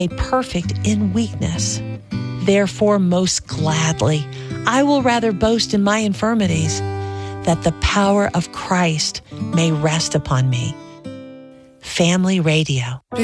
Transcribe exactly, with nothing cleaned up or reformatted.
made perfect in weakness. Therefore, most gladly, I will rather boast in my infirmities, that the power of Christ may rest upon me. Family Radio.